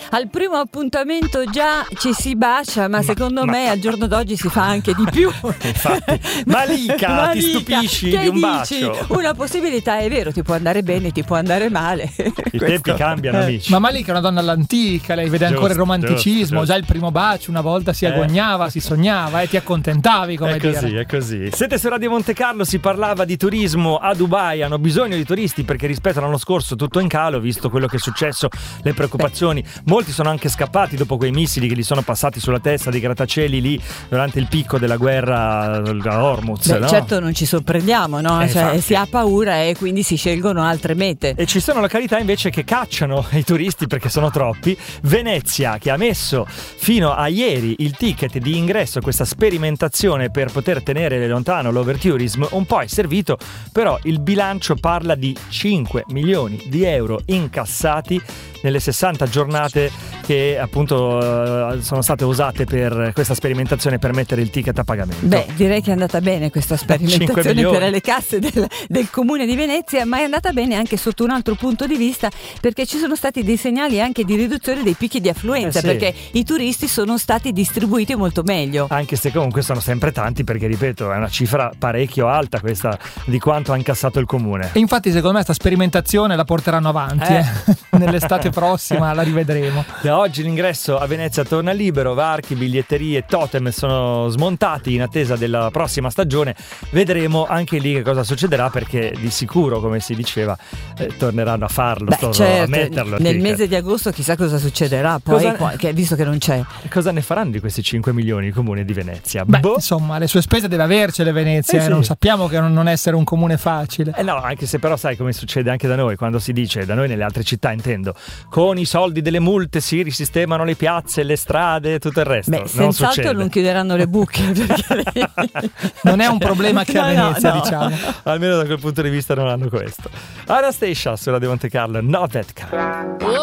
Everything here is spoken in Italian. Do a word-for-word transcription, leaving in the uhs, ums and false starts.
al primo appuntamento già ci si bacia, ma, ma secondo ma... me al giorno d'oggi si fa anche di più. Infatti, Malika, Malika, ti stupisci che di un dici? bacio? Una possibilità, è vero, ti può andare bene, ti può andare male. I tempi cambiano, amici. Ma Malika è una donna all'antica, lei vede giusto, ancora il romanticismo, giusto, giusto. Già il primo bacio una volta si eh. agognava, si sognava e ti accontentavi, come è dire. È così, è così. Siete su Radio Monte Carlo, si parlava di turismo a Dubai, hanno bisogno di turisti perché rispetto all'anno scorso tutto in calo, visto quello che è successo, le preoccupazioni. Beh. Molti sono anche scappati dopo quei missili che gli sono passati sulla testa, dei grattacieli lì durante il picco della guerra a Hormuz. Beh, no? certo non ci sorprendiamo, no? Eh, cioè, si ha paura e quindi si scelgono altre mete. E ci sono località invece che cacciano i turisti perché sono troppi. Venezia, che ha messo fino a ieri il ticket di ingresso a questa sperimentazione per poter tenere lontano l'overtourism, un po' è servito, però il bilancio parla di cinque milioni di euro incassati nelle sessanta giornate che appunto sono state usate per questa sperimentazione, per mettere il ticket a pagamento. Beh, direi che è andata bene questa sperimentazione per le casse del, del comune di Venezia, ma è andata bene anche sotto un altro punto di vista, perché ci sono stati dei segnali anche di riduzione dei picchi di affluenza, eh sì. perché i turisti sono stati distribuiti molto meglio. Anche se comunque sono sempre tanti, perché ripeto, è una cifra parecchio alta questa di quanto ha incassato il comune. E infatti secondo me sta sperimentazione la porteranno avanti, eh. Eh. Nell'estate prossima la rivedremo. Da oggi l'ingresso a Venezia torna libero, varchi, biglietterie, totem sono smontati in attesa della prossima stagione. Vedremo anche lì che cosa succederà, perché di sicuro, come si diceva, eh, torneranno a farlo. Beh, sto, certo, a metterlo nel ticket. mese di agosto chissà cosa succederà poi, cosa... qua, che, visto che non c'è. Cosa ne faranno di questi cinque milioni il comune di Venezia? Beh, boh. insomma, le sue spese deve avercele Venezia, eh sì. Non sappiamo che non essere un comune facile. Eh no, anche se però sai come succede anche da noi, quando si dice, da noi nelle altre città intendo, con i soldi delle multe si risistemano le piazze, le strade, tutto il resto. Beh, non senz'altro succede. non chiuderanno le buche perché... non è un problema che no, a Venezia, no, no. diciamo. Almeno da quel punto di vista non hanno questo. Anastasia su Radio Monte Carlo, Not That Kind.